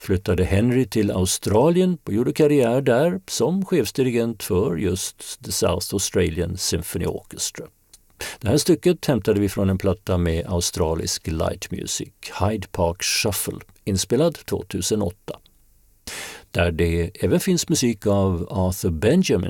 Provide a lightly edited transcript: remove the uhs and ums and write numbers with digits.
flyttade Henry till Australien och gjorde karriär där som chefsdirigent för just The South Australian Symphony Orchestra. Det här stycket hämtade vi från en platta med australisk light music, Hyde Park Shuffle, inspelad 2008. Där det även finns musik av Arthur Benjamin